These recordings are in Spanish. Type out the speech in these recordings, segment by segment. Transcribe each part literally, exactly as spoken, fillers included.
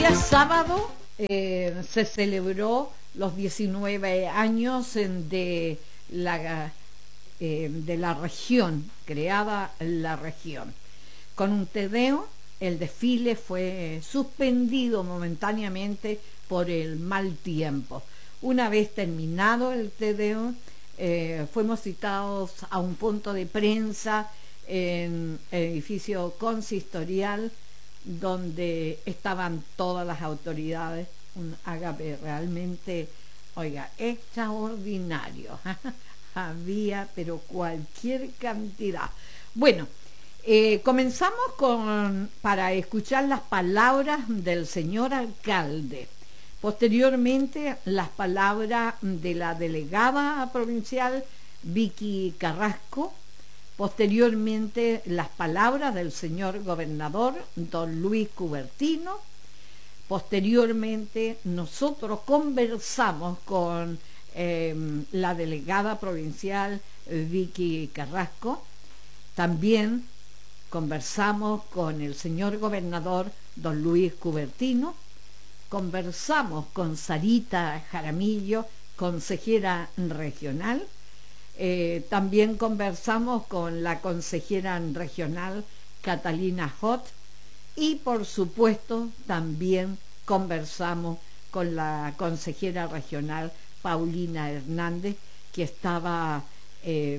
El sábado eh, se celebró los diecinueve años de la, eh, de la región, creada la región. Con un Te Deum, el desfile fue suspendido momentáneamente por el mal tiempo. Una vez terminado el Te Deum, eh, fuimos citados a un punto de prensa en el edificio consistorial, donde estaban todas las autoridades. Un ágape realmente, oiga, extraordinario. Había, pero cualquier cantidad. Bueno, eh, comenzamos con para escuchar las palabras del señor alcalde. Posteriormente, las palabras de la delegada provincial Vicky Carrasco. Posteriormente, las palabras del señor gobernador, don Luis Cubertino. Posteriormente, nosotros conversamos con eh, la delegada provincial Vicky Carrasco. También conversamos con el señor gobernador, don Luis Cubertino. Conversamos con Sarita Jaramillo, consejera regional. Eh, también conversamos con la consejera regional Catalina Hot y por supuesto también conversamos con la consejera regional Paulina Hernández, que estaba eh,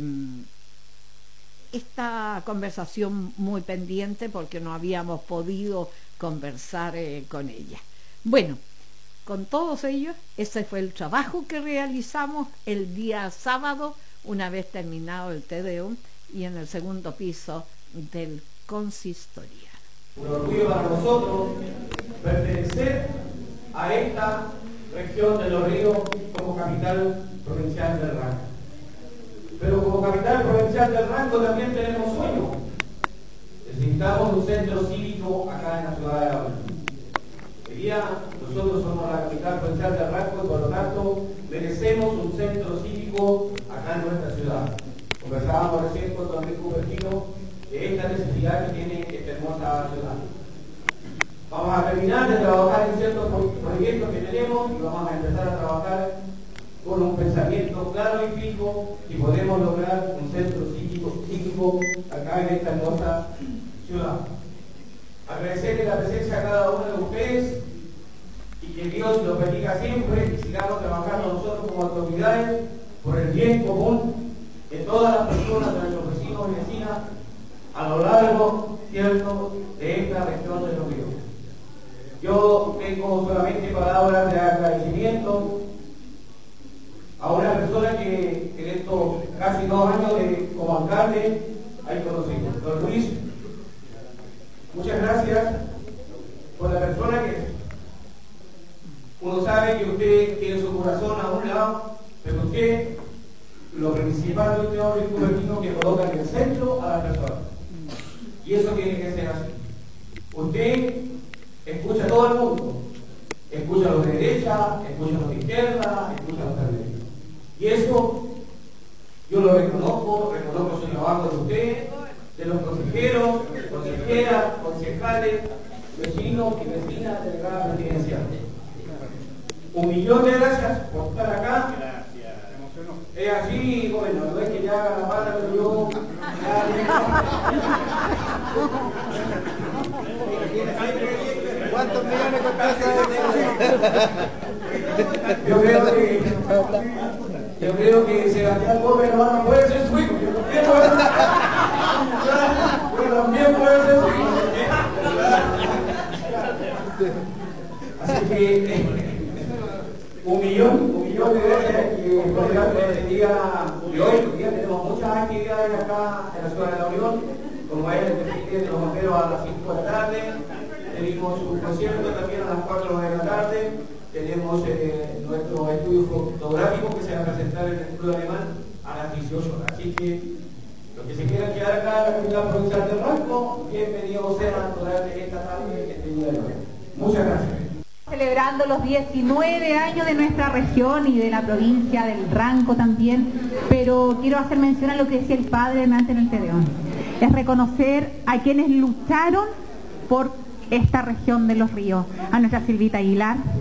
esta conversación muy pendiente porque no habíamos podido conversar eh, con ella. Bueno, con todos ellos, ese fue el trabajo que realizamos el día sábado, una vez terminado el Te Deum, y en el segundo piso del consistorial. Un orgullo para nosotros pertenecer a esta región de Los Ríos como capital provincial del Ranco. Pero como capital provincial del Ranco también tenemos sueños. Necesitamos un centro cívico acá en la ciudad de La Unión. Hoy día nosotros somos la capital provincial del Ranco y por lo tanto merecemos un centro cívico acá en nuestra ciudad. Conversábamos recién con don Luis Cubertino de esta necesidad que tiene esta hermosa ciudad. Vamos a terminar de trabajar en ciertos proyectos que tenemos y vamos a empezar a trabajar con un pensamiento claro y fijo y podemos lograr un centro cívico, cívico acá en esta hermosa ciudad. Agradecerle la presencia a cada uno de ustedes y que Dios los bendiga siempre y sigamos trabajando nosotros como autoridades por el bien común de todas las personas, de nuestros vecinos y vecinas a lo largo, cierto, de esta región de Los Ríos. Yo tengo solamente palabras de agradecimiento a una persona que en estos casi dos años de, como alcalde hay conocido, don Luis. Muchas gracias por la persona que uno sabe que usted tiene su corazón a un lado, pero usted, lo principal de usted, don Luis Cubertino, que coloca en el centro a la persona. Y eso tiene que ser así. Usted escucha a todo el mundo, escucha a los de derecha, escucha a los de izquierda, escucha a los de derecha. Y eso yo lo reconozco, reconozco su trabajo de usted, de los consejeros, consejeras, concejales, vecinos y vecinas de cada presidencial. Un millón de gracias por estar acá. Gracias. Es así, bueno, no es que ya haga la pata, pero yo ¿Cuántos millones cuesta? Yo creo que yo creo que Sebastián Gómez no puede ser su hijo. Yo también puedo ser, yo también puedo ser su hijo. Así que eh, un millón, un millón de gracias que por el día de hoy, hoy día tenemos muchas actividades acá en la ciudad de La Unión, como es el desfile de los bomberos a las cinco de la tarde, tenemos un concierto también a las cuatro de la tarde, tenemos eh, nuestro estudio fotográfico que se va a presentar en el Club Alemán a las dieciocho horas. Así que los que se quieran quedar acá en la capital provincial del Ranco, bienvenidos sean durante esta tarde, este día de hoy. Muchas gracias. Celebrando los diecinueve años de nuestra región y de la provincia del Ranco también, pero quiero hacer mención a lo que decía el padre antes en el Te Deum. Es reconocer a quienes lucharon por esta región de los ríos. A nuestra Silvita Aguilar,